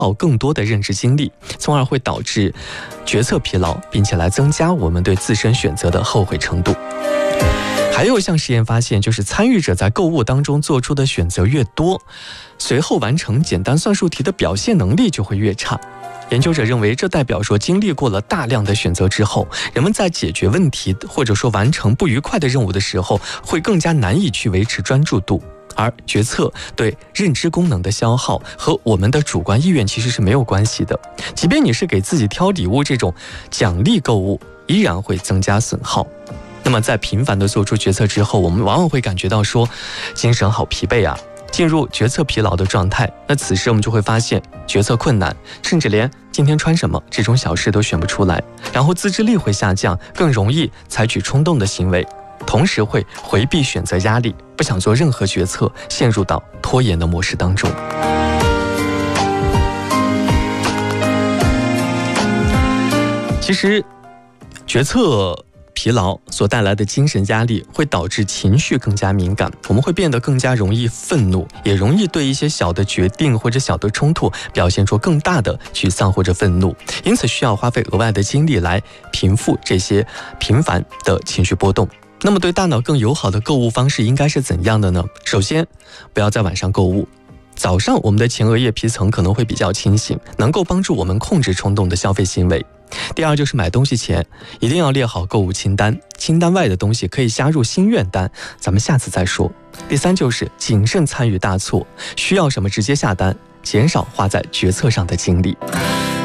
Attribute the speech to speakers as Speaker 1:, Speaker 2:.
Speaker 1: 耗更多的认知精力，从而会导致决策疲劳，并且来增加我们对自身选择的后悔程度。还有一项实验发现，就是参与者在购物当中做出的选择越多，随后完成简单算术题的表现能力就会越差。研究者认为，这代表说经历过了大量的选择之后，人们在解决问题或者说完成不愉快的任务的时候，会更加难以去维持专注度。而决策对认知功能的消耗和我们的主观意愿其实是没有关系的，即便你是给自己挑礼物这种奖励购物，依然会增加损耗。那么在频繁的做出决策之后，我们往往会感觉到说精神好疲惫啊，进入决策疲劳的状态。那此时我们就会发现决策困难，甚至连今天穿什么这种小事都选不出来，然后自制力会下降，更容易采取冲动的行为，同时会回避选择压力，不想做任何决策，陷入到拖延的模式当中。其实决策疲劳所带来的精神压力会导致情绪更加敏感，我们会变得更加容易愤怒，也容易对一些小的决定或者小的冲突表现出更大的沮丧或者愤怒，因此需要花费额外的精力来平复这些频繁的情绪波动。那么对大脑更友好的购物方式应该是怎样的呢？首先，不要在晚上购物。早上我们的前额叶皮层可能会比较清醒，能够帮助我们控制冲动的消费行为。第二就是买东西前一定要列好购物清单，清单外的东西可以加入心愿单，咱们下次再说。第三就是谨慎参与大促，需要什么直接下单，减少花在决策上的精力。